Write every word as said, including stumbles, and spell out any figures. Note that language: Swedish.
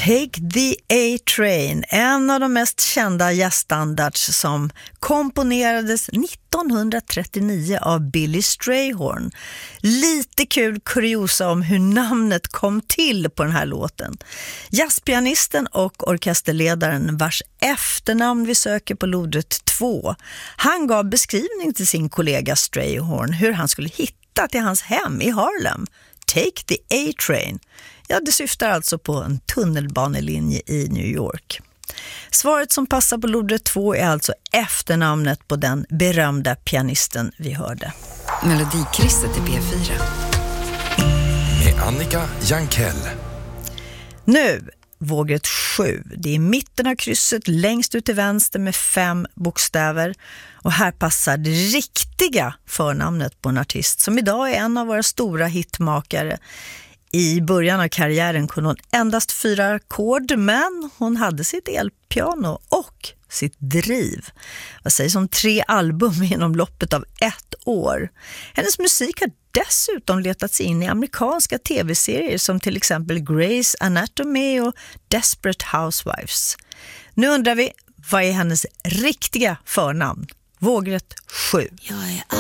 Take the A-Train, en av de mest kända jazzstandards som komponerades nittonhundratrettionio av Billy Strayhorn. Lite kul kuriosa om hur namnet kom till på den här låten. Jazzpianisten och orkesterledaren vars efternamn vi söker på lodret två, han gav beskrivning till sin kollega Strayhorn hur han skulle hitta till hans hem i Harlem. Take the A-Train. Ja, det syftar alltså på en tunnelbanelinje i New York. Svaret som passar på lodret två är alltså efternamnet på den berömda pianisten vi hörde. Melodikrysset i P fyra. Med Annika Jankell. Nu, vågret sju. Det är mitten av krysset längst ut till vänster med fem bokstäver. Och här passar det riktiga förnamnet på en artist som idag är en av våra stora hitmakare. I början av karriären kunde hon endast fyra ackord, men hon hade sitt elpiano och sitt driv. Vad sägs om tre album inom loppet av ett år? Hennes musik har dessutom letat sig in i amerikanska tv-serier som till exempel Grey's Anatomy och Desperate Housewives. Nu undrar vi, vad är hennes riktiga förnamn? Vågret sju. Jag är